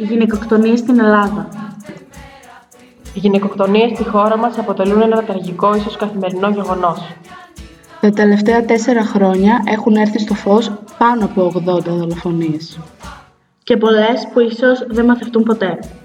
Οι γυναικοκτονίες στην Ελλάδα. Οι γυναικοκτονίες στη χώρα μας αποτελούν ένα τραγικό, ίσως καθημερινό γεγονός. Τα τελευταία 4 χρόνια έχουν έρθει στο φως πάνω από 80 δολοφονίες. Και πολλές που ίσως δεν μαθευτούν ποτέ.